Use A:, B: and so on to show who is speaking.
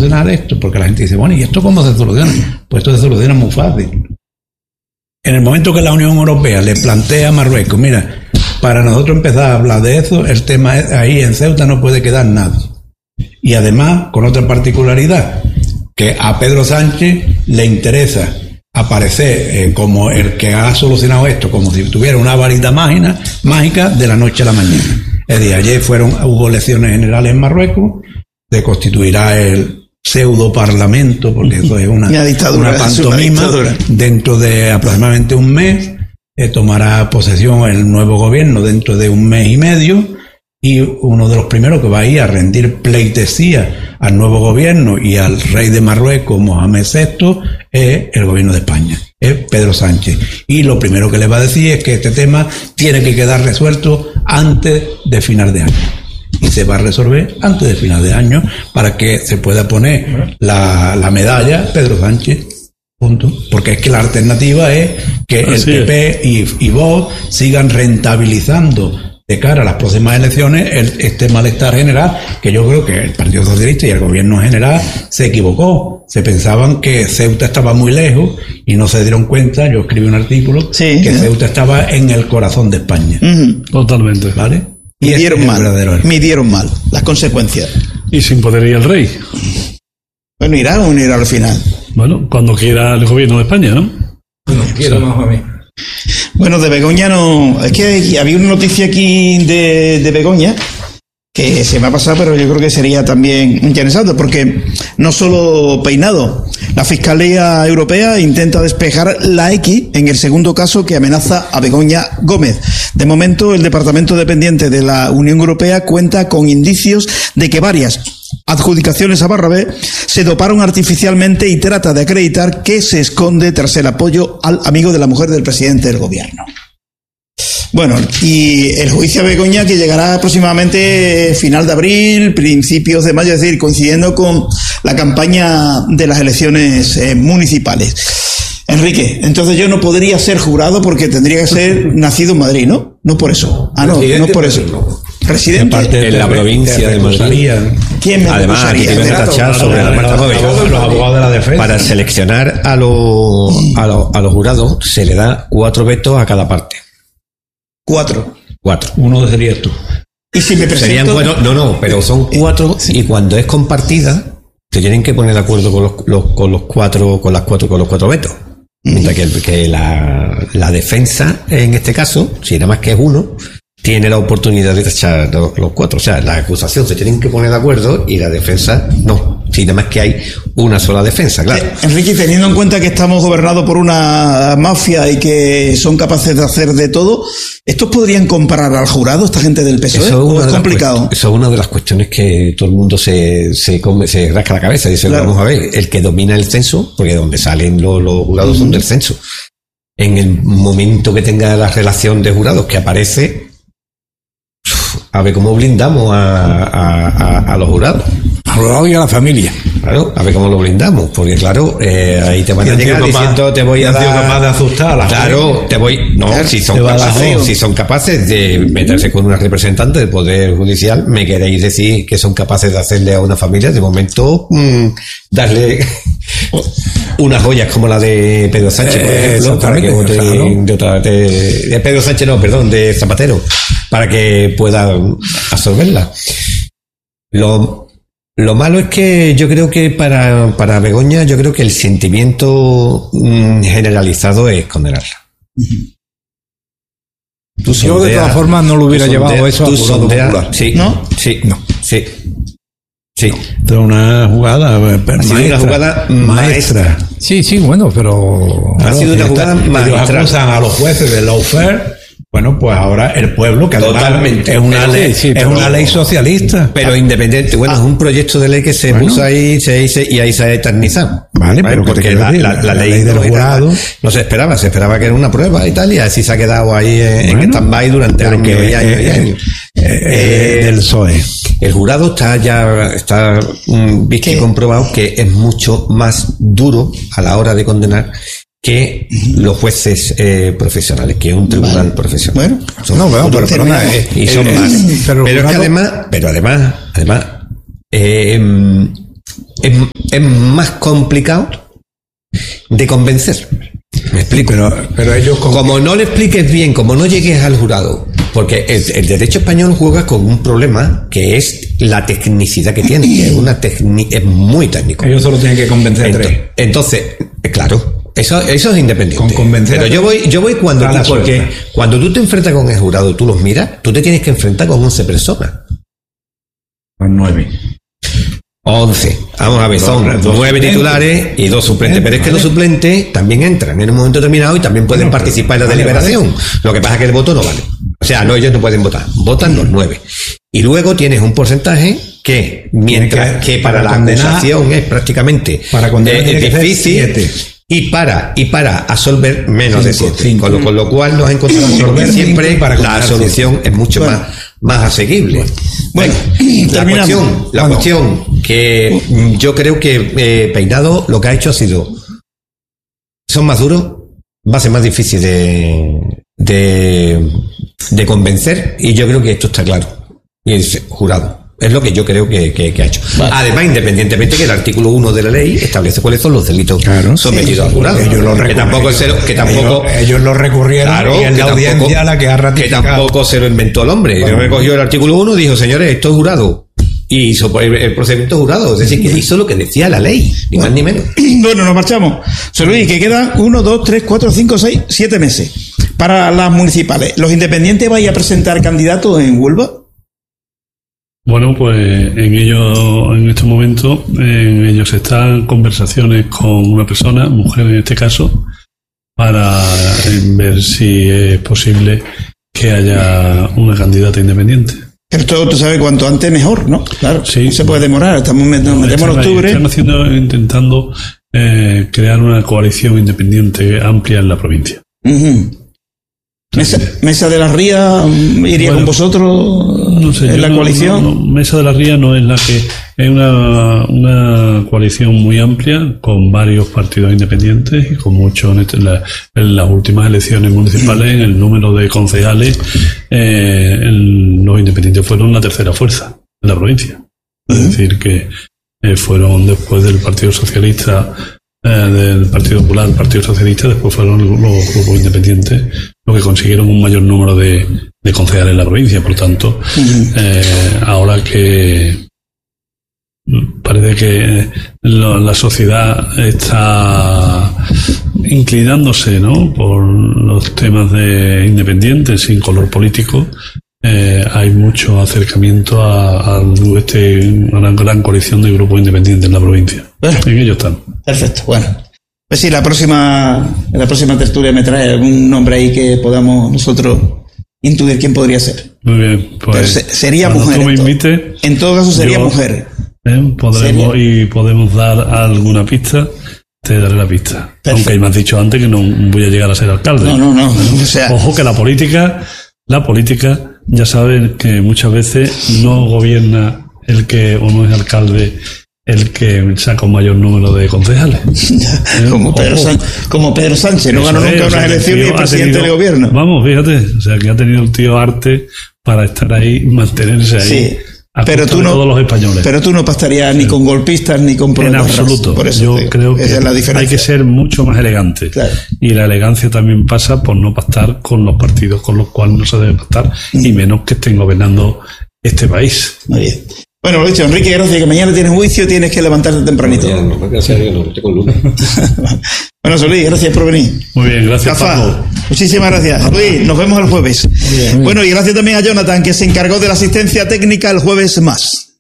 A: solucionar esto? Porque la gente dice, bueno, ¿y esto cómo se soluciona? Pues esto se soluciona muy fácil. En el momento que la Unión Europea le plantea a Marruecos, mira, para nosotros empezar a hablar de eso, el tema es, ahí en Ceuta no puede quedar nada. Y además, con otra particularidad, que a Pedro Sánchez le interesa aparecer como el que ha solucionado esto, como si tuviera una varita mágica de la noche a la mañana. Es decir, ayer hubo elecciones generales en Marruecos, se constituirá el pseudo parlamento, porque eso es una pantomima. Dentro de aproximadamente un mes tomará posesión el nuevo gobierno dentro de un mes y medio, y uno de los primeros que va a ir a rendir pleitesía al nuevo gobierno y al rey de Marruecos, Mohamed VI, es el gobierno de España, es Pedro Sánchez. Y lo primero que le va a decir es que este tema tiene que quedar resuelto antes de final de año. Y se va a resolver antes de final de año para que se pueda poner la medalla Pedro Sánchez. Punto. Porque es que la alternativa es que el PP y Vox sigan rentabilizando de cara a las próximas elecciones este malestar general, que yo creo que el Partido Socialista y el gobierno general se equivocó. Se pensaban que Ceuta estaba muy lejos y no se dieron cuenta, yo escribí un artículo, que Ceuta estaba en el corazón de España.
B: Totalmente.
A: ¿Vale?
C: Midieron mal las consecuencias.
B: Y sin poder ir el rey.
C: Bueno, irá o no irá al final.
B: Bueno, cuando quiera el gobierno de España, ¿no?
A: Cuando quiera más a mí.
C: Bueno, de Begoña no... Es que había una noticia aquí de Begoña que se me ha pasado, pero yo creo que sería también interesante, porque no solo peinado. La Fiscalía Europea intenta despejar la X en el segundo caso que amenaza a Begoña Gómez. De momento, el departamento dependiente de la Unión Europea cuenta con indicios de que varias adjudicaciones a Barrabé se doparon artificialmente y trata de acreditar que se esconde tras el apoyo al amigo de la mujer del presidente del gobierno. Bueno, y el juicio a Begoña, que llegará aproximadamente final de abril, principios de mayo, es decir, coincidiendo con la campaña de las elecciones municipales. Enrique, entonces yo no podría ser jurado porque tendría que ser nacido en Madrid, ¿no? No por eso. No por eso. Residente
D: en la provincia de Madrid.
C: ¿Quién me
D: Además, aquí te van a tachar sobre la marca móvil.
A: Los abogados de la defensa.
D: Para seleccionar a los jurados se le da 4 vetos a cada parte.
C: 4.
A: Uno sería tú.
C: Y si me presento...
D: Serían 4, pero son 4 y cuando es compartida se tienen que poner de acuerdo con los cuatro vetos. Mientras que la defensa, en este caso, si nada más que es uno, tiene la oportunidad de tachar los 4. O sea, la acusación se tienen que poner de acuerdo y la defensa no. Si nada más que hay una sola defensa, claro.
C: Enrique, teniendo en cuenta que estamos gobernados por una mafia y que son capaces de hacer de todo, ¿estos podrían comparar al jurado, esta gente del PSOE? ¿O es complicado?
D: Eso es una de las cuestiones que todo el mundo se rasca la cabeza. Dice, claro, vamos a ver, el que domina el censo, porque donde salen los jurados son del censo. En el momento que tenga la relación de jurados que aparece, a ver cómo blindamos a los jurados.
A: A los jurados y a la familia.
D: Claro, a ver cómo lo blindamos, porque claro, ahí te van a llegar diciendo, te voy a dar...
A: capaz de asustar a la
D: Claro, te voy... No, claro, si son capaces de meterse con una representante del Poder Judicial, me queréis decir que son capaces de hacerle a una familia, de momento, darle unas joyas como la de Pedro Sánchez, por ejemplo, para que de Pedro Sánchez, no, perdón, de Zapatero, para que pueda absorberla. Lo malo es que yo creo que para Begoña, yo creo que el sentimiento generalizado es condenarla.
A: Yo de todas formas no lo hubiera llevado eso a jurado popular.
D: Sí,
C: ¿no?
D: Sí.
A: Pero una jugada
D: maestra.
A: Sí, bueno, pero...
D: Ha sido una jugada maestra.
A: Ellos acusan a los jueces de lawfare. Bueno, pues ahora el pueblo, que
D: totalmente
A: es una ley, es una ley socialista.
D: Pero independiente, bueno, es un proyecto de ley que se puso ahí, y ahí se ha eternizado.
A: Vale, pero
D: porque la ley del jurado no se esperaba que era una prueba y tal, y así se ha quedado ahí en stand-by durante años y años.
A: Del PSOE.
D: El jurado está visto y comprobado que es mucho más duro a la hora de condenar que los jueces profesionales, que un tribunal profesional.
C: Bueno,
D: son más. Pero es que además, es es más complicado de convencer. Me explico.
A: Pero ellos
D: como no le expliques bien, como no llegues al jurado, porque el derecho español juega con un problema que es la tecnicidad que tiene, que es muy técnico.
A: Ellos solo tienen que convencer a tres.
D: Entonces, claro, eso es independiente.
A: Con convencer.
D: Pero yo voy cuando porque cuando tú te enfrentas con el jurado, tú los miras, tú te tienes que enfrentar con 11 personas.
A: Con 9.
D: 11. Vamos a ver, son 9 titulares y 2 suplentes. Pero es que los suplentes también entran en un momento determinado y también pueden participar en la deliberación. Lo que pasa es que el voto no vale. O sea, no, ellos no pueden votar. Votan los 9. Y luego tienes un porcentaje que, mientras que para la acusación es prácticamente difícil, y para absolver menos de 7. Con lo cual nos encontramos que siempre la solución es mucho más asequible. Bueno, la cuestión que yo creo que Peinado lo que ha hecho ha sido, son más duros, va a ser más difícil de convencer, y yo creo que esto está claro. Y es jurado. Es lo que yo creo que ha hecho. Vale. Además, independientemente que el artículo 1 de la ley establece cuáles son los delitos sometidos al jurado.
A: Ellos lo recurrieron, y es la audiencia la que ha ratificado.
D: Que tampoco se lo inventó el hombre. Bueno. Recogió el artículo 1 y dijo, señores, esto es jurado. Y hizo el procedimiento jurado. Es decir, que hizo lo que decía la ley, ni más ni menos.
C: Bueno, nos marchamos. José Luis, que quedan 1, 2, 3, 4, 5, 6, 7 meses para las municipales. ¿Los independientes vais a presentar candidatos en Huelva?
B: Bueno, pues en este momento, en ellos están conversaciones con una persona, mujer en este caso, para ver si es posible que haya una candidata independiente.
C: Pero esto tú sabes, cuanto antes mejor, ¿no? Claro,
B: sí,
C: no se puede demorar, metemos en octubre.
B: Están intentando crear una coalición independiente amplia en la provincia.
C: Mesa de la Ría iría con vosotros, no sé, en la coalición.
B: No, Mesa de la Ría no es la que es una coalición muy amplia con varios partidos independientes y con muchos en las últimas elecciones municipales, en el número de concejales, los independientes fueron la tercera fuerza en la provincia. Es decir, que fueron después del Partido Socialista, del Partido Popular, el Partido Socialista, después fueron los grupos independientes los que consiguieron un mayor número de concejales en la provincia. Por tanto, ahora que parece que la sociedad está inclinándose, ¿no?, por los temas de independientes sin color político, hay mucho acercamiento a una gran coalición de grupos independientes en la provincia. Bueno, en ellos están.
C: Perfecto, bueno. Pues sí, en la próxima tertulia me trae algún nombre ahí que podamos nosotros intuir quién podría ser.
B: Muy bien, pues
C: sería mujer.
B: Tú me invites,
C: en todo caso sería mujer.
B: Podemos dar alguna pista. Te daré la pista. Perfecto. Aunque me has dicho antes que no voy a llegar a ser alcalde.
C: No. O sea,
B: ojo que la política, ya saben que muchas veces no gobierna el que o no es alcalde el que saca un mayor número de concejales.
C: Como Pedro Sánchez, no ganó nunca unas elecciones y es presidente del gobierno.
B: Vamos, fíjate, o sea que ha tenido el tío arte para estar ahí, mantenerse ahí. Sí.
C: Pero tú no,
B: todos los españoles.
C: Pero tú no pactarías ni con golpistas ni con problemas.
B: En absoluto.
C: Por eso
B: yo creo que hay que ser mucho más elegante. Claro. Y la elegancia también pasa por no pactar con los partidos con los cuales no se debe pactar, y menos que estén gobernando este país.
C: Muy bien. Bueno, lo dicho, Enrique, gracias, que mañana tienes juicio, tienes que levantarte tempranito.
D: Gracias a Dios, no, estoy con Luna.
C: Bueno, Solís, gracias por venir.
B: Muy bien, gracias, Paco.
C: Muchísimas gracias. Luis, nos vemos el jueves. Bueno, y gracias también a Jonathan, que se encargó de la asistencia técnica el jueves más.